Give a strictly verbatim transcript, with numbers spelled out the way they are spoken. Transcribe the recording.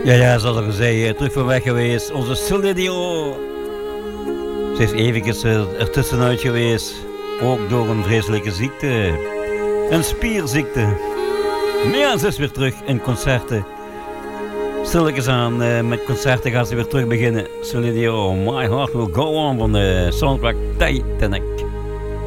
Ja, ja, zoals al gezegd, terug van weg geweest. Onze Celine Dion. Ze is eventjes ertussenuit geweest. Ook door een vreselijke ziekte. Een spierziekte. Maar ja, ze is weer terug in concerten. Stilletjes aan, uh, met concerten gaat ze weer terug beginnen. Celine Dion, My Heart Will Go On van de soundtrack Titanic.